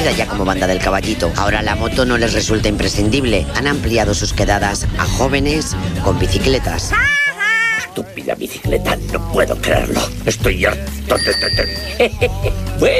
reconocida ya como Banda del Caballito. Ahora la moto no les resulta imprescindible. Han ampliado sus quedadas a jóvenes con bicicletas. Estúpida bicicleta, no puedo creerlo. Estoy harto de...